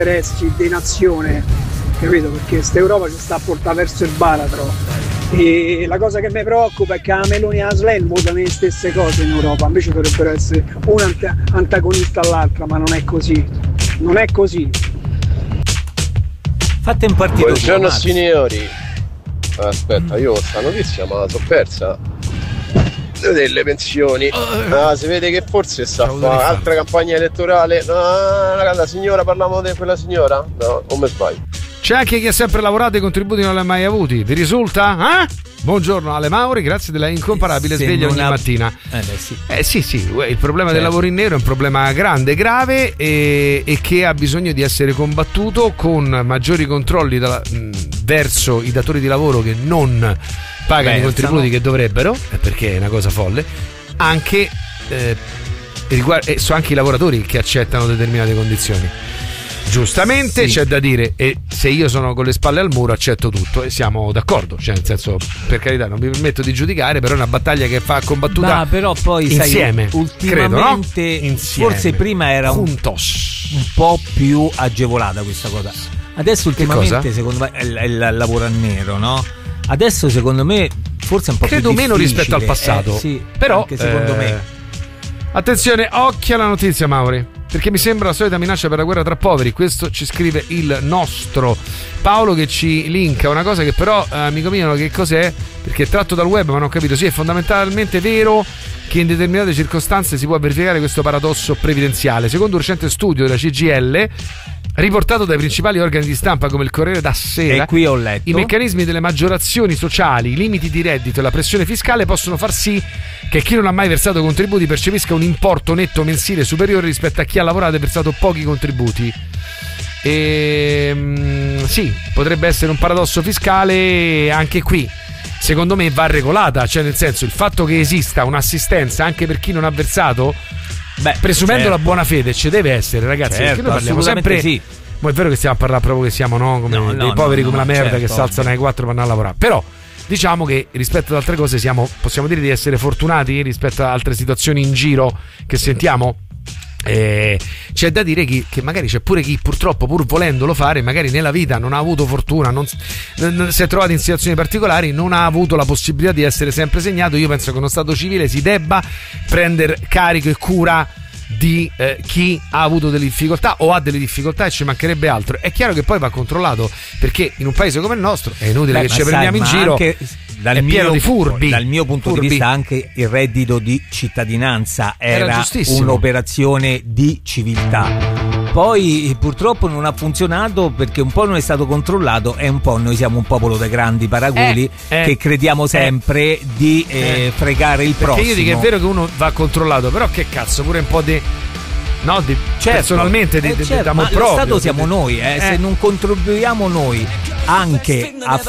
interessi di nazione, capito? Perché questa Europa ci sta a portare verso il baratro, e la cosa che mi preoccupa è che la Meloni e la Schlein votano le stesse cose in Europa, invece dovrebbero essere una antagonista all'altra, ma non è così, non è così. Fate un partito. Buongiorno signori. Aspetta, io questa notizia me la so persa. Delle pensioni. Si vede che forse sta a fare altra campagna elettorale. No, la signora, parliamo di quella signora? No, non mi sbaglio. C'è anche chi ha sempre lavorato e i contributi non li ha mai avuti. Vi risulta? Buongiorno Ale Mauri, grazie della incomparabile sveglia ogni mattina. Sì, il problema del lavoro in nero è un problema grande, grave e che ha bisogno di essere combattuto con maggiori controlli verso i datori di lavoro che non pagano i contributi che dovrebbero, perché è una cosa folle, anche anche i lavoratori che accettano determinate condizioni. Giustamente c'è da dire, e se io sono con le spalle al muro accetto tutto e siamo d'accordo, cioè nel senso, per carità, non mi permetto di giudicare, però è una battaglia che va combattuta però poi insieme, sai, ultimamente credo, no? Insieme. Forse prima era un po' più agevolata questa cosa, adesso ultimamente secondo me è il lavoro a nero, no? Adesso secondo me forse è un po' credo più meno rispetto al passato, però anche secondo me. Attenzione, occhio alla notizia, Mauri, perché mi sembra la solita minaccia per la guerra tra poveri. Questo ci scrive il nostro Paolo, che ci linka una cosa che però, amico mio, che cos'è? Perché è tratto dal web ma non ho capito. Sì, è fondamentalmente vero che in determinate circostanze si può verificare questo paradosso previdenziale. Secondo un recente studio della CGIL riportato dai principali organi di stampa come il Corriere da Sera, e qui ho letto, i meccanismi delle maggiorazioni sociali, i limiti di reddito e la pressione fiscale possono far sì che chi non ha mai versato contributi percepisca un importo netto mensile superiore rispetto a chi ha lavorato e versato pochi contributi. Sì, potrebbe essere un paradosso fiscale anche qui. Secondo me va regolata, cioè nel senso, il fatto che esista un'assistenza anche per chi non ha versato, presumendo la buona fede, ci deve essere, ragazzi, perché noi parliamo sempre sì. Ma è vero che stiamo a parlare proprio che siamo come dei poveri come la merda, che si alzano alle 4 per andare a lavorare, però diciamo che rispetto ad altre cose possiamo dire di essere fortunati rispetto ad altre situazioni in giro che sentiamo. C'è da dire che magari c'è pure chi purtroppo, pur volendolo fare, magari nella vita non ha avuto fortuna, non si è trovato in situazioni particolari, non ha avuto la possibilità di essere sempre segnato. Io penso che uno Stato civile si debba prendere carico e cura di chi ha avuto delle difficoltà o ha delle difficoltà, e ci mancherebbe altro. È chiaro che poi va controllato, perché in un paese come il nostro è inutile che ci prendiamo in giro, è pieno di furbi. Dal mio punto di vista anche il reddito di cittadinanza era un'operazione di civiltà. Poi purtroppo non ha funzionato perché un po' non è stato controllato e un po' noi siamo un popolo dei grandi paraguli che crediamo sempre di fregare il prossimo. Perché io dico, è vero che uno va controllato, però che cazzo, pure un po' di personalmente ma lo Stato siamo noi, se non contribuiamo noi anche a